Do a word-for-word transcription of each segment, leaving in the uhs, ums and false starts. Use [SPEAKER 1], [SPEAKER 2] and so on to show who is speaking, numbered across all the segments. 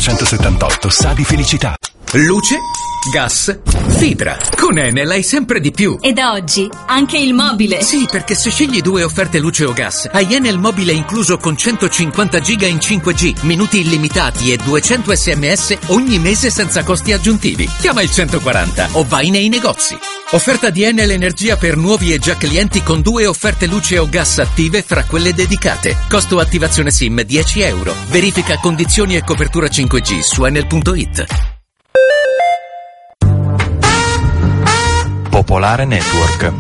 [SPEAKER 1] millenovecentosettantotto sa di felicità.
[SPEAKER 2] Luce, gas, fibra. Con Enel hai sempre di più.
[SPEAKER 3] E da oggi anche il mobile.
[SPEAKER 2] Sì, perché se scegli due offerte luce o gas, hai Enel mobile incluso con centocinquanta giga in cinque G, minuti illimitati e duecento sms ogni mese senza costi aggiuntivi. Chiama il centoquaranta o vai nei negozi. Offerta di Enel Energia per nuovi e già clienti con due offerte luce o gas attive fra quelle dedicate. Costo attivazione SIM dieci euro. Verifica condizioni e copertura cinque G su enel punto it.
[SPEAKER 4] Popolare Network.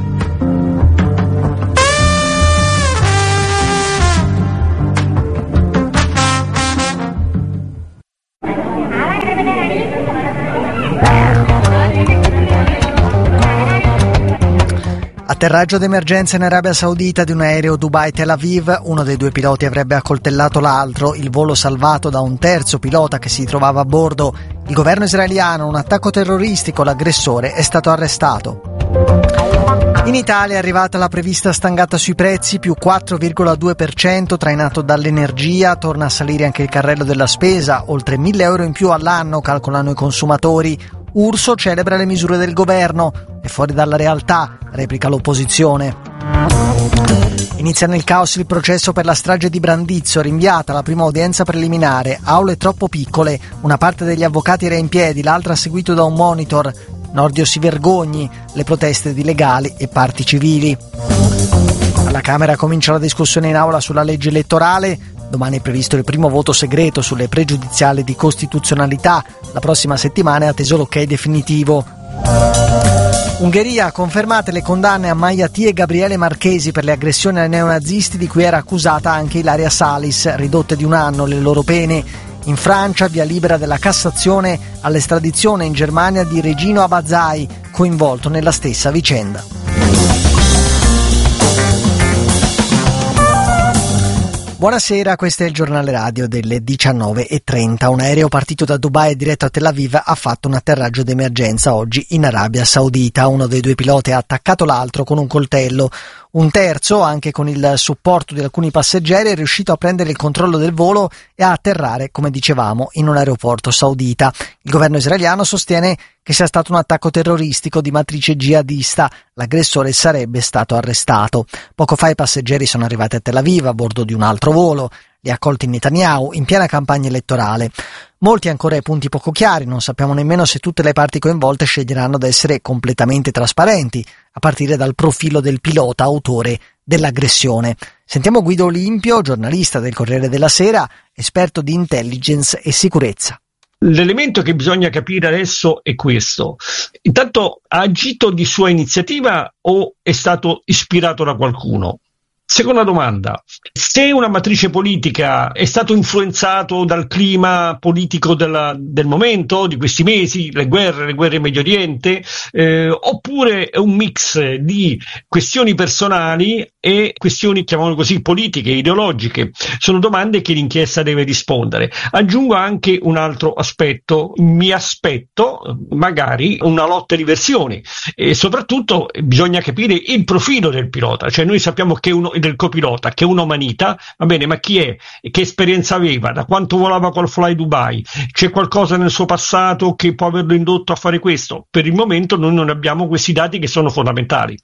[SPEAKER 5] Atterraggio d'emergenza in Arabia Saudita di un aereo Dubai-Tel Aviv. Uno dei due piloti avrebbe accoltellato l'altro. Il volo salvato da un terzo pilota che si trovava a bordo. Il governo israeliano, un attacco terroristico, l'aggressore è stato arrestato. In Italia è arrivata la prevista stangata sui prezzi, più quattro virgola due per cento, trainato dall'energia. Torna a salire anche il carrello della spesa, oltre mille euro in più all'anno, calcolano i consumatori. Urso celebra le misure del governo. È fuori dalla realtà, replica l'opposizione. Inizia nel caos il processo per la strage di Brandizzo, rinviata la prima udienza preliminare. Aule troppo piccole, una parte degli avvocati era in piedi, l'altra seguito da un monitor. Nordio si vergogni, le proteste di legali e parti civili. Alla Camera comincia la discussione in aula sulla legge elettorale. Domani è previsto il primo voto segreto sulle pregiudiziali di costituzionalità. La prossima settimana è atteso l'ok definitivo. Ungheria, confermate le condanne a Maiati e Gabriele Marchesi per le aggressioni ai neonazisti di cui era accusata anche Ilaria Salis, ridotte di un anno le loro pene. In Francia, via libera della Cassazione all'estradizione in Germania di Regino Abazzai, coinvolto nella stessa vicenda. Buonasera, questo è il giornale radio delle diciannove e trenta. Un aereo partito da Dubai e diretto a Tel Aviv ha fatto un atterraggio d'emergenza oggi in Arabia Saudita. Uno dei due piloti ha attaccato l'altro con un coltello. Un terzo, anche con il supporto di alcuni passeggeri, è riuscito a prendere il controllo del volo e a atterrare, come dicevamo, in un aeroporto saudita. Il governo israeliano sostiene che sia stato un attacco terroristico di matrice jihadista. L'aggressore sarebbe stato arrestato. Poco fa i passeggeri sono arrivati a Tel Aviv a bordo di un altro volo. Li ha accolti Netanyahu in piena campagna elettorale. Molti ancora ai punti poco chiari, non sappiamo nemmeno se tutte le parti coinvolte sceglieranno di essere completamente trasparenti, a partire dal profilo del pilota autore dell'aggressione. Sentiamo Guido Olimpio, giornalista del Corriere della Sera, esperto di intelligence e sicurezza.
[SPEAKER 6] L'elemento che bisogna capire adesso è questo. Intanto, ha agito di sua iniziativa o è stato ispirato da qualcuno? Seconda domanda, se una matrice politica è stato influenzato dal clima politico della, del momento, di questi mesi, le guerre, le guerre in Medio Oriente, eh, oppure è un mix di questioni personali e questioni, chiamiamolo così, politiche, ideologiche, sono domande che l'inchiesta deve rispondere. Aggiungo anche un altro aspetto, mi aspetto magari una lotta di versioni e soprattutto bisogna capire il profilo del pilota, cioè noi sappiamo che uno del copilota, che è un'omanita, va bene, ma chi è? Che esperienza aveva? Da quanto volava col Fly Dubai? C'è qualcosa nel suo passato che può averlo indotto a fare questo? Per il momento noi non abbiamo questi dati che sono fondamentali.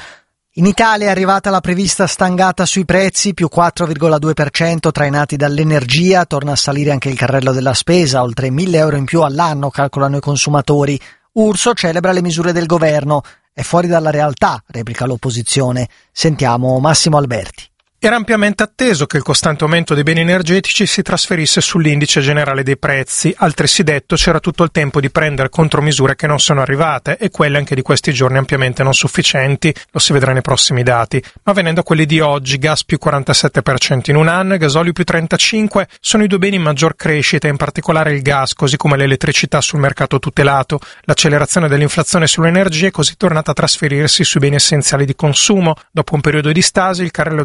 [SPEAKER 5] In Italia è arrivata la prevista stangata sui prezzi, più quattro virgola due per cento trainati dall'energia. Torna a salire anche il carrello della spesa, oltre mille euro in più all'anno, calcolano i consumatori. Urso celebra le misure del governo. È fuori dalla realtà, replica l'opposizione. Sentiamo Massimo Alberti.
[SPEAKER 7] Era ampiamente atteso che il costante aumento dei beni energetici si trasferisse sull'indice generale dei prezzi, altresì detto c'era tutto il tempo di prendere contromisure che non sono arrivate e quelle anche di questi giorni ampiamente non sufficienti, lo si vedrà nei prossimi dati. Ma venendo a quelli di oggi, gas più quarantasette per cento in un anno e gasolio più trentacinque per cento, sono i due beni in maggior crescita, in particolare il gas, così come l'elettricità sul mercato tutelato. L'accelerazione dell'inflazione sull'energia è così tornata a trasferirsi sui beni essenziali di consumo. Dopo un periodo di stasi, il carrello della spesa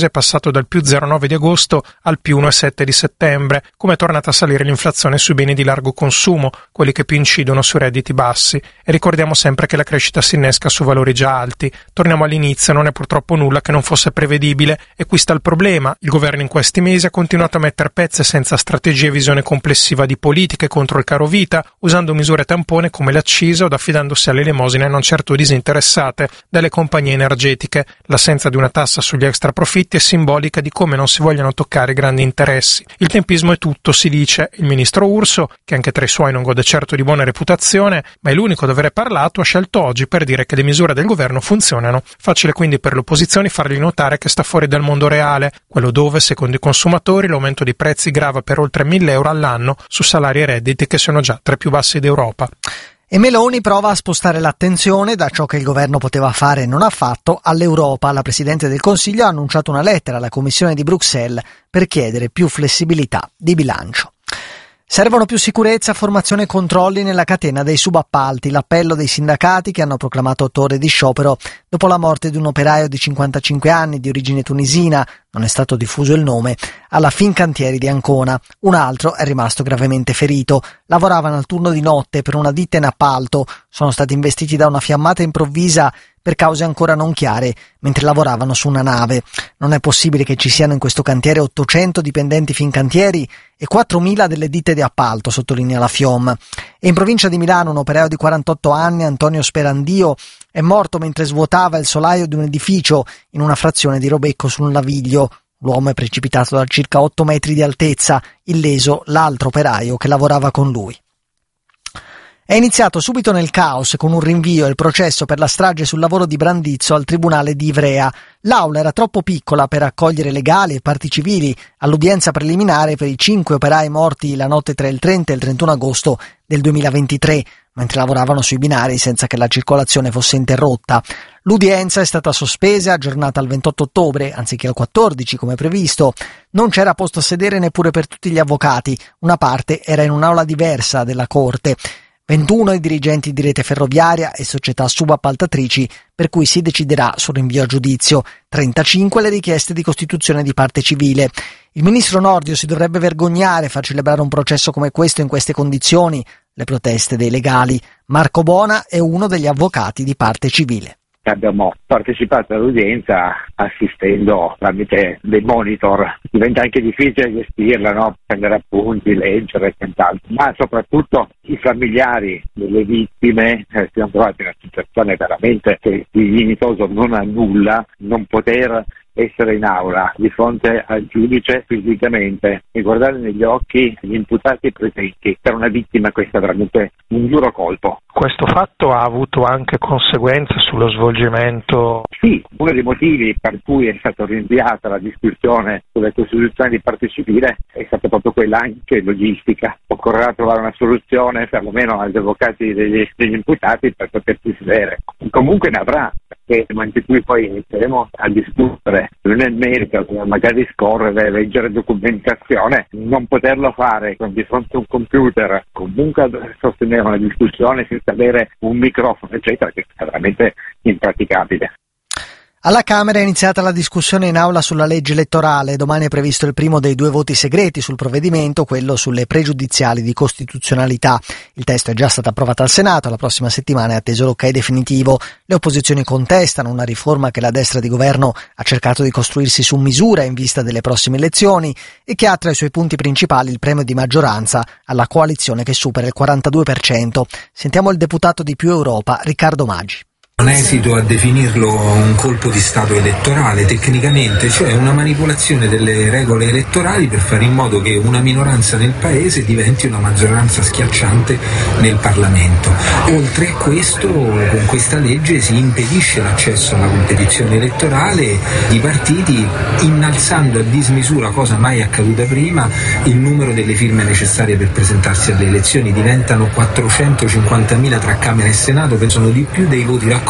[SPEAKER 7] mese è passato dal più zero virgola nove di agosto al più uno virgola sette di settembre, come è tornata a salire l'inflazione sui beni di largo consumo, quelli che più incidono sui redditi bassi. E ricordiamo sempre che la crescita si innesca su valori già alti. Torniamo all'inizio, non è purtroppo nulla che non fosse prevedibile, e qui sta il problema. Il governo in questi mesi ha continuato a mettere pezze senza strategia e visione complessiva di politiche contro il caro vita, usando misure tampone come l'accisa o affidandosi alle elemosine non certo disinteressate dalle compagnie energetiche. L'assenza di una tassa sugli extraprofitti è simbolica di come non si vogliono toccare i grandi interessi. Il tempismo è tutto, si dice. Il ministro Urso, che anche tra i suoi non gode certo di buona reputazione, ma è l'unico ad avere parlato, ha scelto oggi per dire che le misure del governo funzionano. Facile quindi per le opposizioni fargli notare che sta fuori dal mondo reale, quello dove, secondo i consumatori, l'aumento di prezzi grava per oltre mille euro all'anno su salari e redditi che sono già tra i più bassi d'Europa.
[SPEAKER 5] E Meloni prova a spostare l'attenzione da ciò che il governo poteva fare e non ha fatto all'Europa. La Presidente del Consiglio ha annunciato una lettera alla Commissione di Bruxelles per chiedere più flessibilità di bilancio. Servono più sicurezza, formazione e controlli nella catena dei subappalti. L'appello dei sindacati che hanno proclamato otto ore di sciopero dopo la morte di un operaio di cinquantacinque anni di origine tunisina, non è stato diffuso il nome, alla Fincantieri di Ancona. Un altro è rimasto gravemente ferito. Lavoravano al turno di notte per una ditta in appalto. Sono stati investiti da una fiammata improvvisa per cause ancora non chiare, mentre lavoravano su una nave. Non è possibile che ci siano in questo cantiere ottocento dipendenti Fincantieri e quattromila delle ditte di appalto, sottolinea la FIOM. E in provincia di Milano un operaio di quarantotto anni, Antonio Sperandio, è morto mentre svuotava il solaio di un edificio in una frazione di Robecco sul Naviglio. L'uomo è precipitato da circa otto metri di altezza, illeso l'altro operaio che lavorava con lui. È iniziato subito nel caos con un rinvio il processo per la strage sul lavoro di Brandizzo al tribunale di Ivrea. L'aula era troppo piccola per accogliere legali e parti civili all'udienza preliminare per i cinque operai morti la notte tra il trenta e il trentuno agosto del duemilaventitré, mentre lavoravano sui binari senza che la circolazione fosse interrotta. L'udienza è stata sospesa e aggiornata al ventotto ottobre, anziché al quattordici come previsto. Non c'era posto a sedere neppure per tutti gli avvocati, una parte era in un'aula diversa della corte. ventuno i dirigenti di Rete Ferroviaria e società subappaltatrici, per cui si deciderà sul rinvio a giudizio, trentacinque le richieste di costituzione di parte civile. Il ministro Nordio si dovrebbe vergognare a far celebrare un processo come questo in queste condizioni, le proteste dei legali. Marco Bona è uno degli avvocati di parte civile.
[SPEAKER 4] Abbiamo partecipato all'udienza assistendo tramite dei monitor. Diventa anche difficile gestirla, no? Prendere appunti, leggere e quant'altro. Ma soprattutto i familiari delle vittime eh, si sono trovati in una situazione veramente che il dignitoso non ha nulla, non poter essere in aula di fronte al giudice fisicamente e guardare negli occhi gli imputati presenti. Per una vittima questo è veramente un duro colpo.
[SPEAKER 7] Questo fatto ha avuto anche conseguenze sullo svolgimento?
[SPEAKER 4] Sì, uno dei motivi per cui è stata rinviata la discussione sulle costituzioni di parte civile è stata proprio quella anche logistica. Occorrerà trovare una soluzione perlomeno agli avvocati degli, degli imputati per potersi sedere. Comunque ne avrà, perché anche qui poi inizieremo a discutere nel merito, magari scorrere, leggere documentazione, non poterlo fare di fronte a un computer, comunque sostenere una discussione senza avere un microfono eccetera, che è veramente impraticabile.
[SPEAKER 5] Alla Camera è iniziata la discussione in aula sulla legge elettorale. Domani è previsto il primo dei due voti segreti sul provvedimento, quello sulle pregiudiziali di costituzionalità. Il testo è già stato approvato al Senato, la prossima settimana è atteso l'ok definitivo. Le opposizioni contestano una riforma che la destra di governo ha cercato di costruirsi su misura in vista delle prossime elezioni e che ha tra i suoi punti principali il premio di maggioranza alla coalizione che supera il quarantadue per cento. Sentiamo il deputato di Più Europa, Riccardo Maggi.
[SPEAKER 8] Non esito a definirlo un colpo di stato elettorale, tecnicamente, cioè una manipolazione delle regole elettorali per fare in modo che una minoranza nel paese diventi una maggioranza schiacciante nel Parlamento. Oltre a questo, con questa legge si impedisce l'accesso alla competizione elettorale, i partiti innalzando a dismisura, cosa mai accaduta prima, il numero delle firme necessarie per presentarsi alle elezioni. Diventano quattrocentocinquantamila tra Camera e Senato, che sono di più dei voti raccolti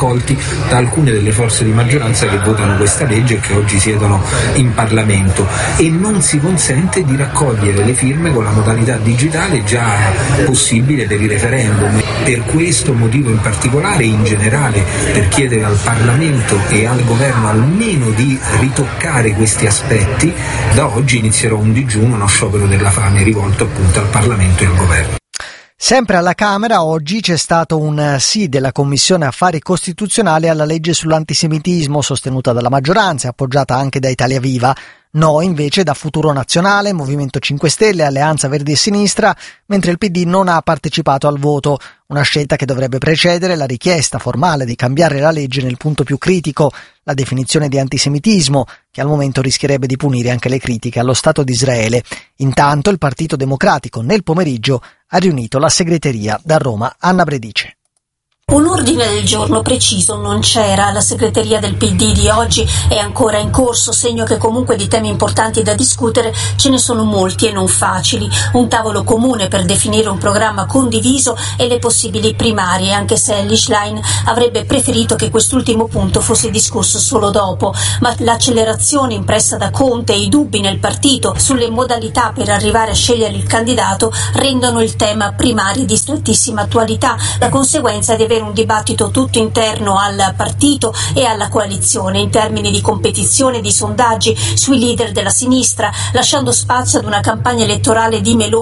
[SPEAKER 8] accolti da alcune delle forze di maggioranza che votano questa legge e che oggi siedono in Parlamento, e non si consente di raccogliere le firme con la modalità digitale già possibile per i referendum. Per questo motivo in particolare, in generale, per chiedere al Parlamento e al Governo almeno di ritoccare questi aspetti, da oggi inizierò un digiuno, uno sciopero della fame rivolto appunto al Parlamento e al Governo.
[SPEAKER 5] Sempre alla Camera oggi c'è stato un sì della Commissione Affari Costituzionali alla legge sull'antisemitismo, sostenuta dalla maggioranza e appoggiata anche da Italia Viva. No invece da Futuro Nazionale, Movimento cinque Stelle, Alleanza Verdi e Sinistra, mentre il P D non ha partecipato al voto, una scelta che dovrebbe precedere la richiesta formale di cambiare la legge nel punto più critico, la definizione di antisemitismo, che al momento rischierebbe di punire anche le critiche allo Stato di Israele. Intanto il Partito Democratico nel pomeriggio ha riunito la segreteria. Da Roma, Anna Bredice.
[SPEAKER 9] Un ordine del giorno preciso non c'era, la segreteria del P D di oggi è ancora in corso, segno che comunque di temi importanti da discutere ce ne sono molti e non facili. Un tavolo comune per definire un programma condiviso e le possibili primarie, anche se Elly Schlein avrebbe preferito che quest'ultimo punto fosse discusso solo dopo, ma l'accelerazione impressa da Conte e i dubbi nel partito sulle modalità per arrivare a scegliere il candidato rendono il tema primarie di strettissima attualità. La conseguenza è di avere un dibattito tutto interno al partito e alla coalizione in termini di competizione di sondaggi sui leader della sinistra, lasciando spazio ad una campagna elettorale di Meloni